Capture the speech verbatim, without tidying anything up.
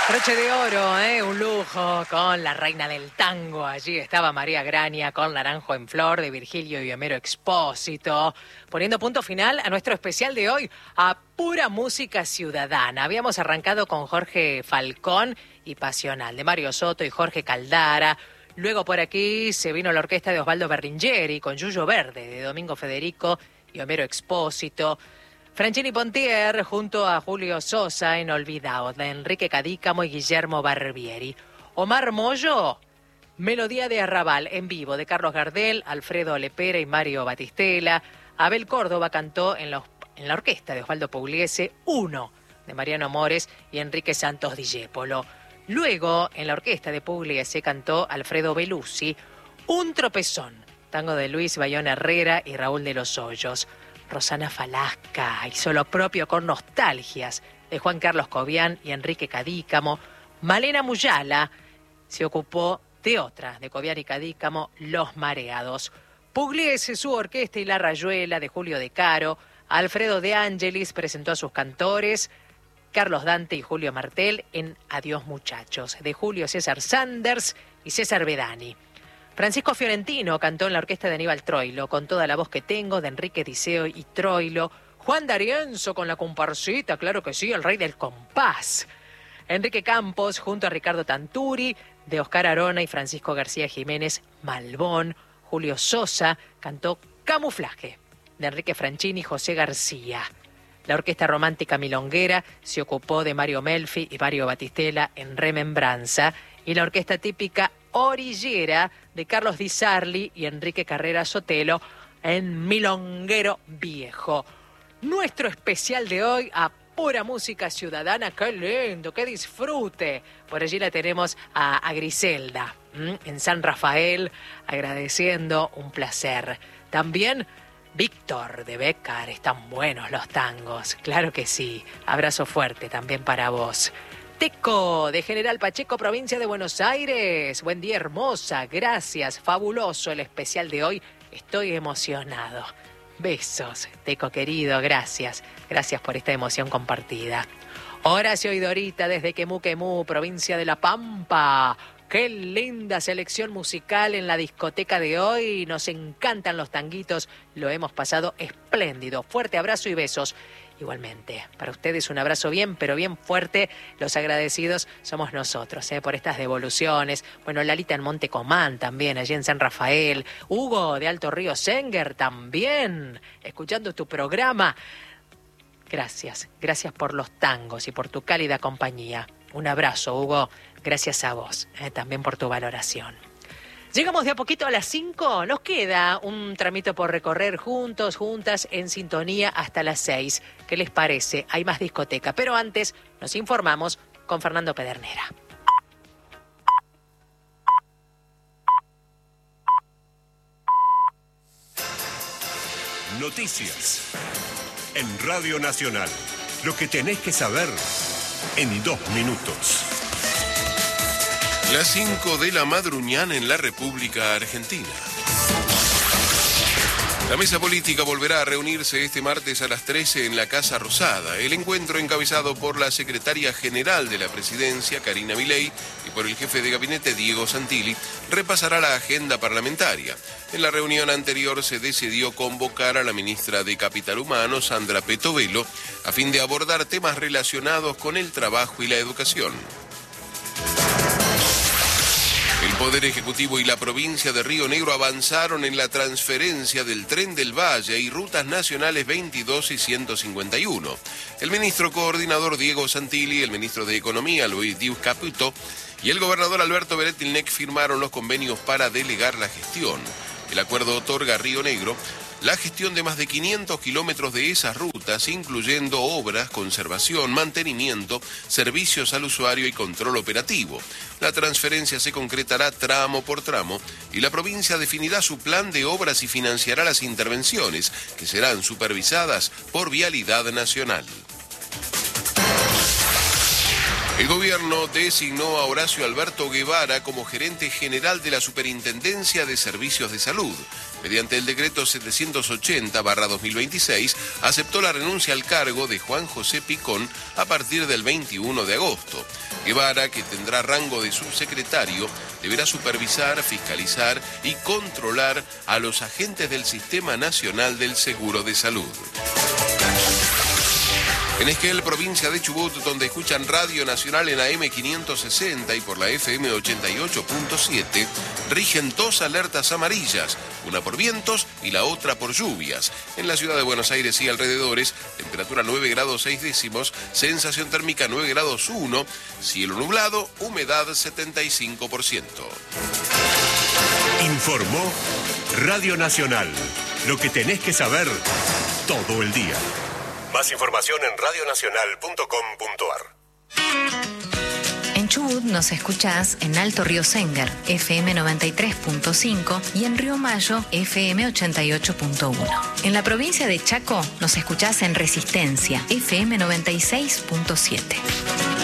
Broche de oro, ¿eh? Un lujo con la reina del tango. Allí estaba María Grania con Naranjo en Flor de Virgilio y Homero Expósito, poniendo punto final a nuestro especial de hoy, a pura música ciudadana. Habíamos arrancado con Jorge Falcón y Pasional, de Mario Soto y Jorge Caldara. Luego por aquí se vino la orquesta de Osvaldo Berlingeri con Yuyo Verde, de Domingo Federico y Homero Expósito. Franchini Pontier junto a Julio Sosa en Olvidado, de Enrique Cadícamo y Guillermo Barbieri. Omar Mollo, Melodía de Arrabal en vivo de Carlos Gardel, Alfredo Lepera y Mario Batistela. Abel Córdoba cantó en la, en la orquesta de Osvaldo Pugliese Uno de Mariano Mores y Enrique Santos Discépolo. Luego en la orquesta de Pugliese cantó Alfredo Belusi Un Tropezón, tango de Luis Bayón Herrera y Raúl de los Hoyos. Rosana Falasca hizo lo propio con Nostalgias de Juan Carlos Cobian y Enrique Cadícamo. Malena Muyala se ocupó de otra de Cobian y Cadícamo, Los Mareados. Pugliese, su orquesta y La Rayuela de Julio De Caro. Alfredo De Angelis presentó a sus cantores. Carlos Dante y Julio Martel en Adiós Muchachos, de Julio César Sanders y César Bedani. Francisco Fiorentino cantó en la orquesta de Aníbal Troilo, con Toda la voz que tengo, de Enrique Diceo y Troilo. Juan D'Arienzo con la comparsita, claro que sí, el rey del compás. Enrique Campos junto a Ricardo Tanturi, de Oscar Arona y Francisco García Jiménez, Malbón. Julio Sosa cantó Camuflaje, de Enrique Franchini y José García. La orquesta romántica milonguera se ocupó de Mario Melfi y Mario Batistela en Remembranza. Y la orquesta típica orillera de Carlos Di Sarli y Enrique Carrera Sotelo en Milonguero Viejo. Nuestro especial de hoy a pura música ciudadana. ¡Qué lindo! ¡Qué disfrute! Por allí la tenemos a, a Griselda, ¿m? en San Rafael, agradeciendo, un placer. También Víctor de Bécar, están buenos los tangos. Claro que sí. Abrazo fuerte también para vos. Teco, de General Pacheco, provincia de Buenos Aires. Buen día, hermosa. Gracias. Fabuloso el especial de hoy. Estoy emocionado. Besos, Teco querido. Gracias. Gracias por esta emoción compartida. Horacio y Dorita, desde Quemú, Quemú, provincia de La Pampa. Qué linda selección musical en la discoteca de hoy. Nos encantan los tanguitos. Lo hemos pasado espléndido. Fuerte abrazo y besos. Igualmente, para ustedes un abrazo bien, pero bien fuerte. Los agradecidos somos nosotros, ¿eh? por estas devoluciones. Bueno, Lalita en Montecomán también, allí en San Rafael. Hugo de Alto Río Senger también, escuchando tu programa. Gracias, gracias por los tangos y por tu cálida compañía. Un abrazo, Hugo. Gracias a vos, ¿eh? también por tu valoración. Llegamos de a poquito a las cinco, nos queda un tramito por recorrer juntos, juntas, en sintonía hasta las seis. ¿Qué les parece? Hay más discoteca, pero antes nos informamos con Fernando Pedernera. Noticias en Radio Nacional. Lo que tenés que saber en dos minutos. Las cinco de la madruñana en la República Argentina. La mesa política volverá a reunirse este martes a las trece en la Casa Rosada. El encuentro, encabezado por la secretaria general de la presidencia, Karina Milei, y por el jefe de gabinete, Diego Santilli, repasará la agenda parlamentaria. En la reunión anterior se decidió convocar a la ministra de Capital Humano, Sandra Petovelo, a fin de abordar temas relacionados con el trabajo y la educación. El Poder Ejecutivo y la provincia de Río Negro avanzaron en la transferencia del Tren del Valle y rutas nacionales veintidós y ciento cincuenta y uno. El ministro coordinador Diego Santilli, el ministro de Economía Luis Diuz Caputo y el gobernador Alberto Beretilnec firmaron los convenios para delegar la gestión. El acuerdo otorga a Río Negro la gestión de más de quinientos kilómetros de esas rutas, incluyendo obras, conservación, mantenimiento, servicios al usuario y control operativo. La transferencia se concretará tramo por tramo y la provincia definirá su plan de obras y financiará las intervenciones, que serán supervisadas por Vialidad Nacional. El gobierno designó a Horacio Alberto Guevara como gerente general de la Superintendencia de Servicios de Salud. Mediante el decreto setecientos ochenta barra dos mil veintiséis, aceptó la renuncia al cargo de Juan José Picón a partir del veintiuno de agosto. Guevara, que tendrá rango de subsecretario, deberá supervisar, fiscalizar y controlar a los agentes del Sistema Nacional del Seguro de Salud. En Esquel, provincia de Chubut, donde escuchan Radio Nacional en A M quinientos sesenta y por la F M ochenta y ocho punto siete, rigen dos alertas amarillas, una por vientos y la otra por lluvias. En la ciudad de Buenos Aires y alrededores, temperatura nueve grados seis décimos, sensación térmica nueve grados uno, cielo nublado, humedad setenta y cinco por ciento. Informó Radio Nacional. Lo que tenés que saber todo el día. Más información en radio nacional punto com punto a r. En Chubut nos escuchás en Alto Río Sengar, F M noventa y tres punto cinco y en Río Mayo, F M ochenta y ocho punto uno. En la provincia de Chaco nos escuchás en Resistencia, F M noventa y seis punto siete.